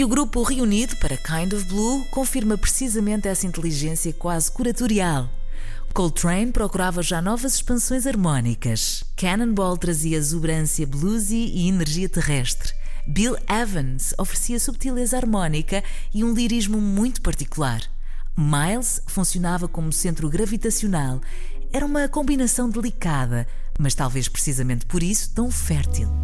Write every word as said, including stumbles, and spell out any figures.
E o grupo reunido para Kind of Blue confirma precisamente essa inteligência quase curatorial. Coltrane procurava já novas expansões harmónicas. Cannonball trazia exuberância bluesy e energia terrestre. Bill Evans oferecia subtileza harmónica e um lirismo muito particular. Miles funcionava como centro gravitacional. Era uma combinação delicada, mas talvez precisamente por isso tão fértil.